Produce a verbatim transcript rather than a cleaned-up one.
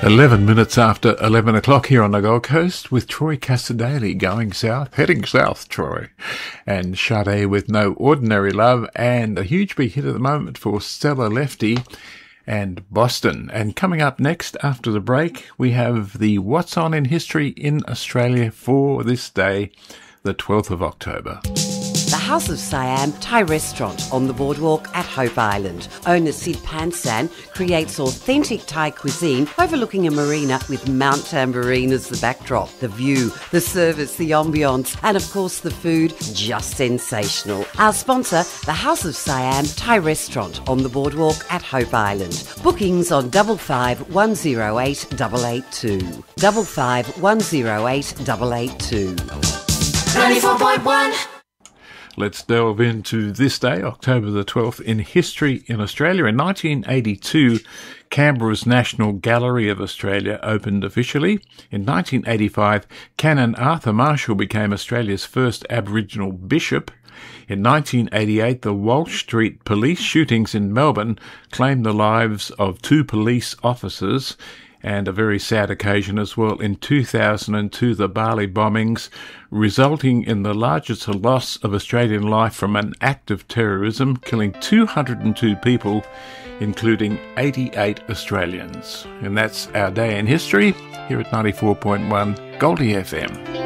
eleven minutes after eleven o'clock here on the Gold Coast with Troy Cassar-Daley going south, heading south, Troy. And Sade with No Ordinary Love, and a huge big hit at the moment for Stella Lefty and Boston. And coming up next after the break, we have the What's On in History in Australia for this day, the twelfth of October. The House of Siam Thai restaurant on the boardwalk at Hope Island. Owner Sid Pansan creates authentic Thai cuisine overlooking a marina with Mount Tambourine as the backdrop. The view, the service, the ambience, and of course the food, just sensational. Our sponsor, the House of Siam Thai restaurant on the boardwalk at Hope Island. Bookings on double five one zero eight double eight two. Double five one zero eight double eight two. ninety-four point one. Let's delve into this day, October the twelfth, in history in Australia. In nineteen eighty-two, Canberra's National Gallery of Australia opened officially. In nineteen eighty-five, Canon Arthur Marshall became Australia's first Aboriginal bishop. In nineteen eighty-eight, the Walsh Street police shootings in Melbourne claimed the lives of two police officers. And a very sad occasion as well, in two thousand two, the Bali bombings, resulting in the largest loss of Australian life from an act of terrorism, killing two hundred two people, including eighty-eight Australians. And that's our day in history here at ninety-four point one Goldie F M.